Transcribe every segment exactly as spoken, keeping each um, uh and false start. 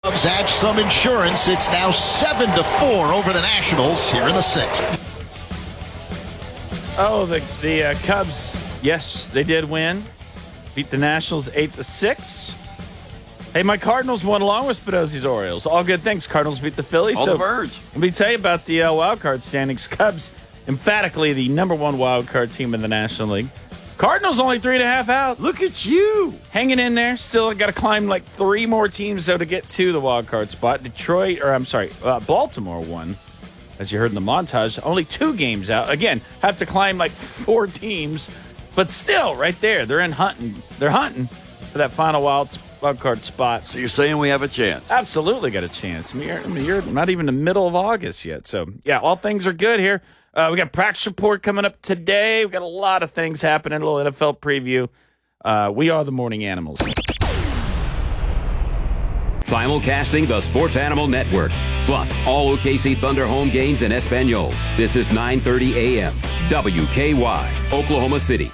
Cubs add some insurance. It's now seven to four over the Nationals here in the sixth. Oh, the the uh, Cubs, yes, they did win. Beat the Nationals eight to six. Hey, my Cardinals won along with Spinozzi's Orioles. All good things. Cardinals beat the Phillies. All so the birds. Let me tell you about the uh, wild card standings. Cubs, emphatically the number one wild card team in the National League. Cardinals only three and a half out. Look at you. Hanging in there. Still got to climb like three more teams, though, to get to the wild card spot. Detroit, or I'm sorry, uh, Baltimore won, as you heard in the montage. Only two games out. Again, have to climb like four teams, but still right there. They're in hunting. They're hunting for that final wild, wild card spot. So you're saying we have a chance? Absolutely got a chance. I mean, you're, I mean, you're not even the middle of August yet. So, yeah, all things are good here. Uh, we got practice report coming up today. We got a lot of things happening. A little N F L preview. Uh, we are the Morning Animals. Simulcasting the Sports Animal Network. Plus, all O K C Thunder home games in Espanol. This is nine thirty a.m. W K Y, Oklahoma City.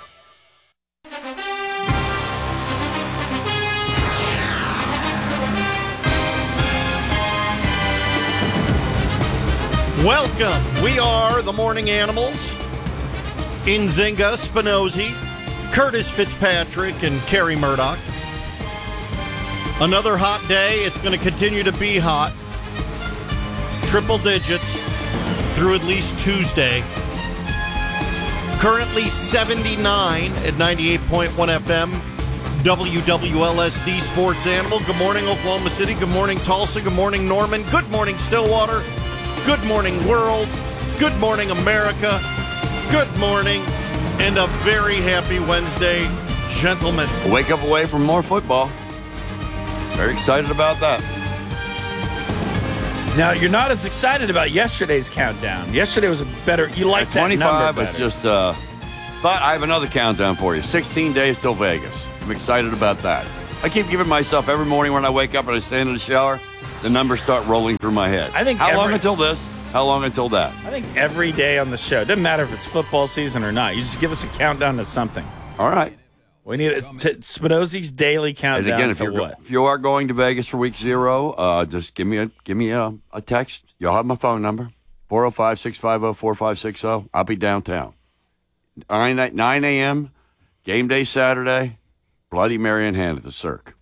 Welcome. We are the Morning Animals. Nzinga, Spinozzi, Curtis Fitzpatrick, and Kerry Murdoch. Another hot day. It's going to continue to be hot. Triple digits through at least Tuesday. Currently seventy-nine at ninety-eight point one F M. W W L S, the Sports Animal. Good morning, Oklahoma City. Good morning, Tulsa. Good morning, Norman. Good morning, Stillwater. Good morning, world. Good morning, America. Good morning, and a very happy Wednesday, gentlemen. Wake up away from more football. Very excited about that. Now, you're not as excited about yesterday's countdown. Yesterday was a better, you like that number twenty-five better. is just, uh, but I have another countdown for you. sixteen days till Vegas. I'm excited about that. I keep giving myself every morning when I wake up and I stand in the shower, the numbers start rolling through my head. I think How every, long until this? How long until that? I think every day on the show, it doesn't matter if it's football season or not, you just give us a countdown to something. All right. We need a, t- Spinozzi's daily countdown. And again, if to you're what? if you are going to Vegas for week zero, uh, just give me a give me a, a text. You'll have my phone number four oh five, six five oh, four five six oh. I'll be downtown. nine a.m. game day Saturday. Bloody Mary in hand at the Cirque.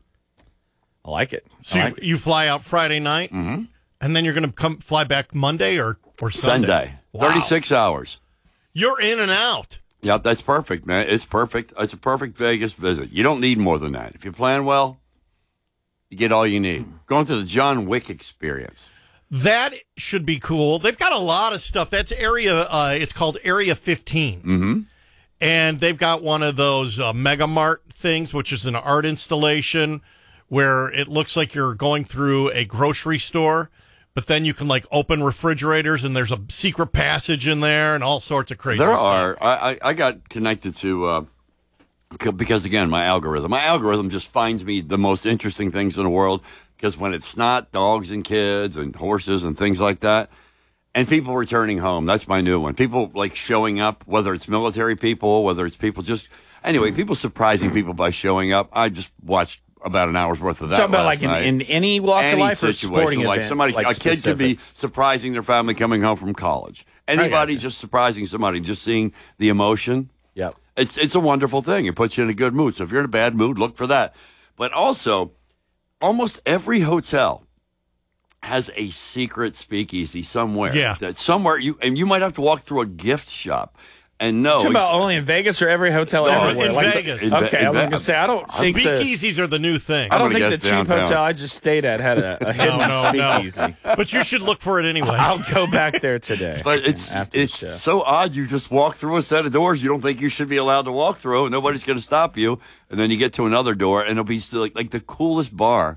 I like it. So I like you, you fly out Friday night, mm-hmm. and then you're going to come fly back Monday or, or Sunday? Sunday. Wow. thirty-six hours. You're in and out. Yep, that's perfect, man. It's perfect. It's a perfect Vegas visit. You don't need more than that. If you plan well, you get all you need. Going to the John Wick experience. That should be cool. They've got a lot of stuff. That's area, uh, it's called Area fifteen. Mm-hmm. And they've got one of those uh, Mega Mart things, which is an art installation where it looks like you're going through a grocery store, but then you can like open refrigerators and there's a secret passage in there and all sorts of crazy There stuff. are. I, I, I got connected to, uh, c- because again, my algorithm. My algorithm just finds me the most interesting things in the world because when it's not dogs and kids and horses and things like that, and people returning home, that's my new one. People like showing up, whether it's military people, whether it's people just, anyway, people surprising people by showing up. I just watched about an hour's worth of that. Talking about last like in, night. in any walk Any of life or situation, sporting like event, somebody, like a kid could be specifics? surprising their family coming home from college. Anybody gotcha. just surprising somebody, just seeing the emotion. Yep. It's it's a wonderful thing. It puts you in a good mood. So if you're in a bad mood, look for that. But also, almost every hotel has a secret speakeasy somewhere. Yeah. That somewhere you and you might have to walk through a gift shop. And no, Talking about only in Vegas or every hotel No, everywhere? in Like- Vegas. In- Okay, in I was Ve- going to say, I don't think the, Speakeasies are the new thing. I don't I'm gonna think the guess cheap downtown. hotel I just stayed at had a, a hidden no, no. speakeasy. But you should look for it anyway. I'll go back there today. But it's after the it's show. so odd. You just walk through a set of doors you don't think you should be allowed to walk through. And nobody's going to stop you. And then you get to another door, and it'll be still like, like the coolest bar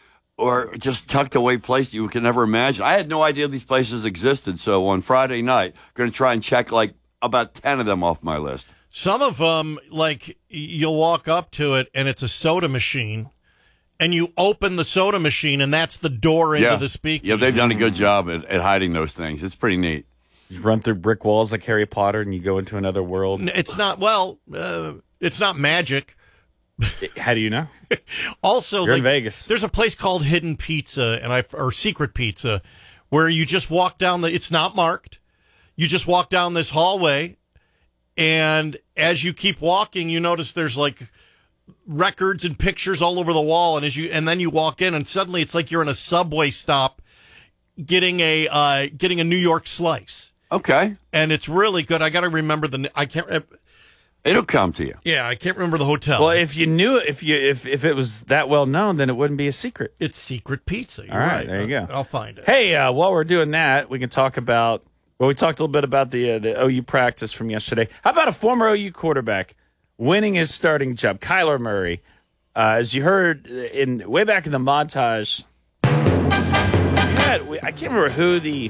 or just tucked away place you can never imagine. I had no idea these places existed. So on Friday night, going to try and check like about ten of them off my list. Some of them, like, you'll walk up to it, and it's a soda machine, and you open the soda machine, and that's the door into yeah. the speakeasy. Yeah, they've done a good job at, at hiding those things. It's pretty neat. You run through brick walls like Harry Potter and you go into another world. It's not, well, uh, it's not magic, How do you know? Also, You're like, in Vegas. There's a place called Hidden Pizza, and I or Secret Pizza, where you just walk down the. It's not marked. You just walk down this hallway, and as you keep walking, you notice there's like records and pictures all over the wall, and as you and then you walk in, and suddenly it's like you're in a subway stop, getting a uh, getting a New York slice. Okay, and it's really good. I got to remember the. I can't. It'll come to you. Yeah, I can't remember the hotel. Well, if you knew it, if you if if it was that well known, then it wouldn't be a secret. It's Secret Pizza. You're All right, right, there you go. I'll find it. Hey, uh, while we're doing that, we can talk about. Well, we talked a little bit about the uh, the O U practice from yesterday. How about a former O U quarterback winning his starting job, Kyler Murray? Uh, as you heard in way back in the montage, had, we, I can't remember who the.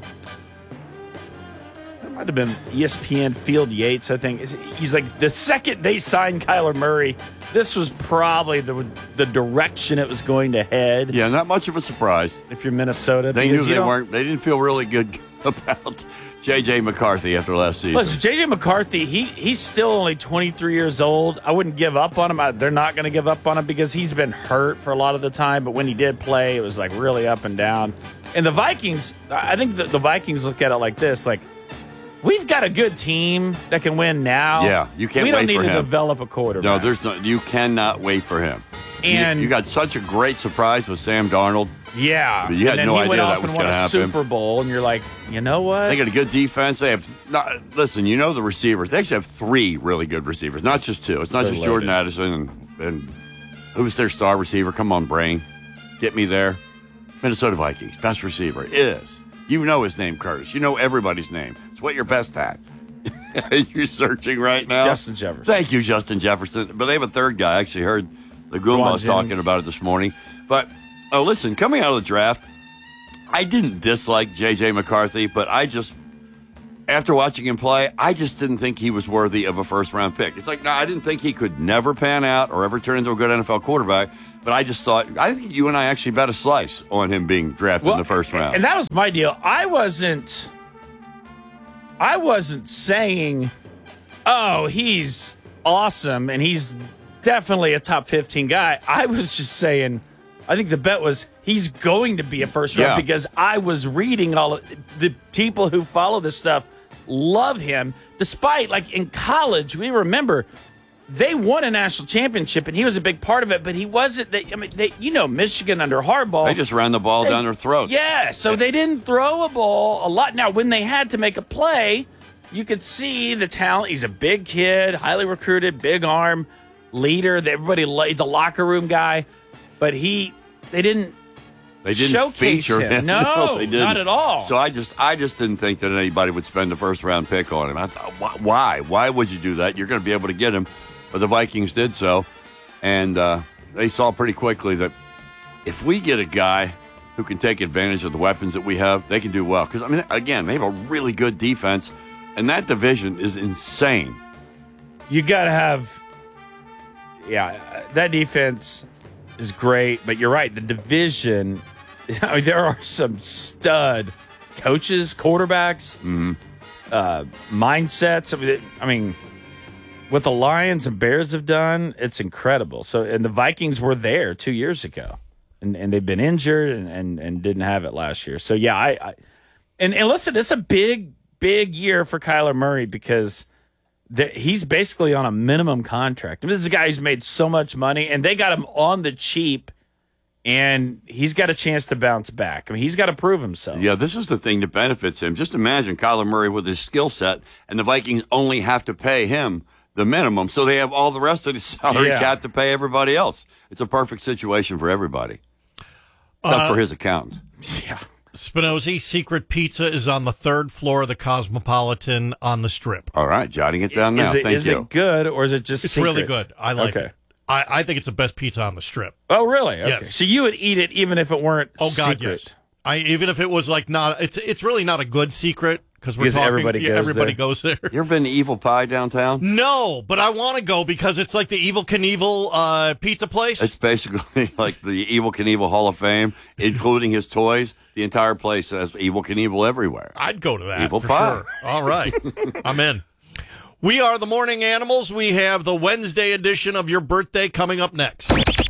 It might have been E S P N Field Yates, I think. He's like, the second they signed Kyler Murray, this was probably the the direction it was going to head. Yeah, not much of a surprise. If you're Minnesota, they knew they weren't. They didn't feel really good about J J McCarthy after last season. Listen, J J McCarthy, he he's still only twenty-three years old. I wouldn't give up on him. I, they're not going to give up on him because he's been hurt for a lot of the time. But when he did play, it was like really up and down. And the Vikings, I think the, the Vikings look at it like this: like, we've got a good team that can win now. Yeah, you can't We don't wait need for to him. develop a quarterback. No, there's no. You cannot wait for him. And you, you got such a great surprise with Sam Darnold. Yeah, But you had and then no he idea went that off was and won gonna a happen. Super Bowl, and you're like, you know what? They got a good defense. They have not. Listen, you know the receivers. They actually have three really good receivers, not just two. It's not They're just Jordan loaded. Addison and, and who's their star receiver? Come on, brain, get me there. Minnesota Vikings best receiver is. You know his name, Curtis. You know everybody's name. It's what you're best at. You're searching right now. Justin Jefferson. Thank you, Justin Jefferson. But they have a third guy. I actually heard the Goombas Jennings. talking about it this morning. But oh, listen, coming out of the draft, I didn't dislike J J McCarthy, but I just, after watching him play, I just didn't think he was worthy of a first-round pick. It's like, no, I didn't think he could never pan out or ever turn into a good N F L quarterback, but I just thought, I think you and I actually bet a slice on him being drafted in the first round. And that was my deal. I wasn't I wasn't saying, oh, he's awesome and he's definitely a top fifteen guy. I was just saying, I think the bet was he's going to be a first round Yeah. because I was reading all of the people who follow this stuff love him. Despite, like, in college, we remember they won a national championship and he was a big part of it, but he wasn't. They, I mean, they, you know, Michigan under Harbaugh. They just ran the ball They- down their throat. Yeah, so they didn't throw a ball a lot. Now, when they had to make a play, you could see the talent. He's a big kid, highly recruited, big arm, leader. That everybody, lo- he's a locker room guy, but he, they didn't. They didn't showcase feature him. him. No, they didn't. not at all. So I just, I just didn't think that anybody would spend a first round pick on him. I thought, wh- why? Why would you do that? You're going to be able to get him. But the Vikings did so, and uh, they saw pretty quickly that if we get a guy who can take advantage of the weapons that we have, they can do well. Because I mean, again, they have a really good defense, and that division is insane. You got to have, yeah, that defense is great, but you're right. The division, I mean, there are some stud coaches, quarterbacks, Mm-hmm. uh, mindsets. I mean, I mean, what the Lions and Bears have done, it's incredible. So, and the Vikings were there two years ago, and, and they've been injured and, and, and didn't have it last year. So, yeah, I, I and, and listen, it's a big, big year for Kyler Murray because the, he's basically on a minimum contract. I mean, this is a guy who's made so much money, and they got him on the cheap, and he's got a chance to bounce back. I mean, he's got to prove himself. Yeah, this is the thing that benefits him. Just imagine Kyler Murray with his skill set, and the Vikings only have to pay him the minimum, so they have all the rest of the salary Yeah. cap to pay everybody else. It's a perfect situation for everybody, except Uh, for his account. Yeah. Spinozzi, Secret Pizza is on the third floor of the Cosmopolitan on the Strip. All right, jotting it down now. Is it, Thank is you. it good, or is it just It's secret? really good. I like Okay. it. I, I think it's the best pizza on the Strip. Oh, really? Okay. Yes. So you would eat it even if it weren't Oh God, secret. yes. I even if it was like not, it's it's really not a good secret because we're Because talking. everybody yeah, goes everybody there. goes there. You ever been to Evil Pie downtown? No, but I want to go because it's like the Evil Knievel uh, pizza place. It's basically like the Evil Knievel Hall of Fame, including his toys. The entire place has Evil Knievel everywhere. I'd go to that Evil for Pie. sure. All right, I'm in. We are the Morning Animals. We have the Wednesday edition of your birthday coming up next.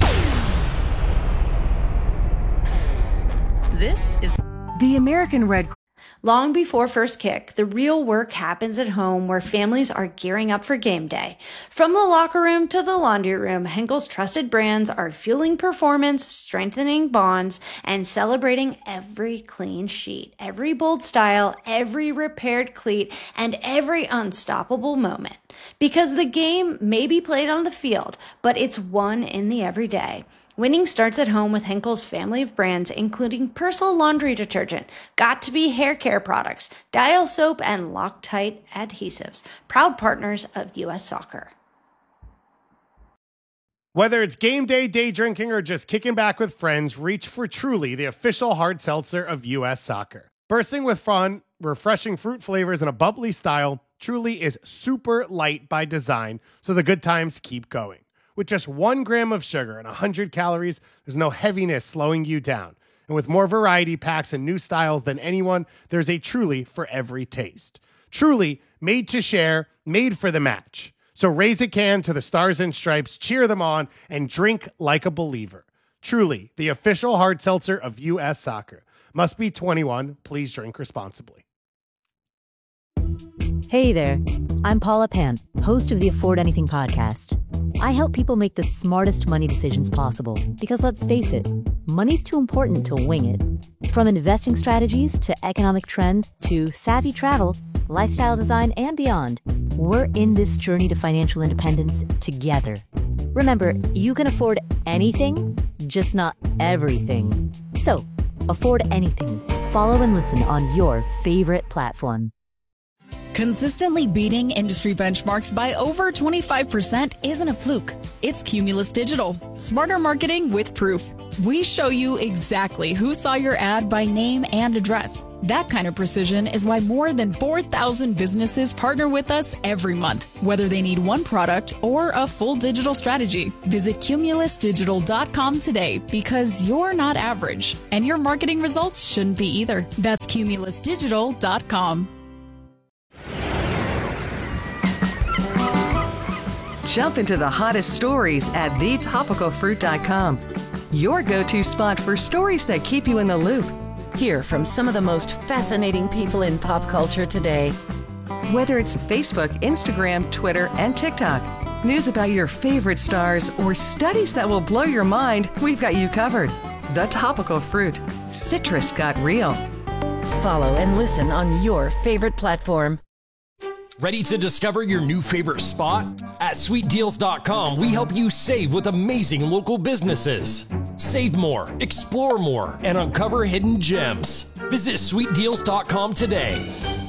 This is the American Red Cross. Long before first kick, the real work happens at home where families are gearing up for game day. From the locker room to the laundry room, Henkel's trusted brands are fueling performance, strengthening bonds, and celebrating every clean sheet, every bold style, every repaired cleat, and every unstoppable moment. Because the game may be played on the field, but it's won in the everyday. Winning starts at home with Henkel's family of brands, including Persil laundry detergent, Got2b hair care products, Dial soap, and Loctite adhesives. Proud partners of U S Soccer. Whether it's game day, day drinking, or just kicking back with friends, reach for Truly, the official hard seltzer of U S Soccer. Bursting with fun, refreshing fruit flavors, and a bubbly style, Truly is super light by design, so the good times keep going. With just one gram of sugar and one hundred calories, there's no heaviness slowing you down. And with more variety packs and new styles than anyone, there's a Truly for every taste. Truly, made to share, made for the match. So raise a can to the Stars and Stripes, cheer them on, and drink like a believer. Truly, the official hard seltzer of U S Soccer. Must be twenty-one. Please drink responsibly. Hey there, I'm Paula Pan, host of the Afford Anything podcast. I help people make the smartest money decisions possible because, let's face it, money's too important to wing it. From investing strategies to economic trends to savvy travel, lifestyle design, and beyond, we're in this journey to financial independence together. Remember, you can afford anything, just not everything. So, afford anything. Follow and listen on your favorite platform. Consistently beating industry benchmarks by over twenty-five percent isn't a fluke. It's Cumulus Digital. Smarter marketing with proof. We show you exactly who saw your ad by name and address. That kind of precision is why more than four thousand businesses partner with us every month, whether they need one product or a full digital strategy. Visit cumulus digital dot com today because you're not average, and your marketing results shouldn't be either. That's cumulus digital dot com. Jump into the hottest stories at the topical fruit dot com. Your go-to spot for stories that keep you in the loop. Hear from some of the most fascinating people in pop culture today. Whether it's Facebook, Instagram, Twitter, and TikTok, news about your favorite stars, or studies that will blow your mind, we've got you covered. The Topical Fruit. Citrus got real. Follow and listen on your favorite platform. Ready to discover your new favorite spot? At sweet deals dot com, we help you save with amazing local businesses. Save more, explore more, and uncover hidden gems. Visit sweet deals dot com today.